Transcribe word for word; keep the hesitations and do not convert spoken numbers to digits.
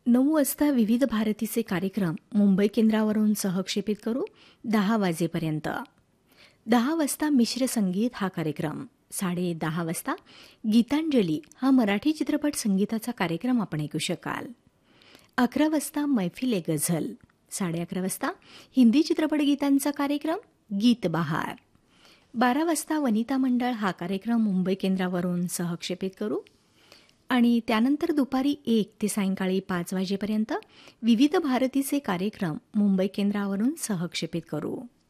नऊ वाजता विविध भारतीचे कार्यक्रम मुंबई केंद्रावरून सहक्षेपित करू दहा वाजेपर्यंत. दहा वाजता मिश्र संगीत हा कार्यक्रम. साडे दहा वाजता गीतांजली हा मराठी चित्रपट संगीताचा कार्यक्रम आपण ऐकू शकाल. अकरा वाजता मैफिले गझल. साडे अकरा वाजता हिंदी चित्रपट गीतांचा कार्यक्रम गीत बहार. बारा वाजता वनिता मंडळ हा कार्यक्रम मुंबई केंद्रावरून सहक्षेपित करू आणि त्यानंतर दुपारी एक ते सायंकाळी पाच वाजेपर्यंत विविध भारतीचे कार्यक्रम मुंबई केंद्रावरून सहक्षेपित करू.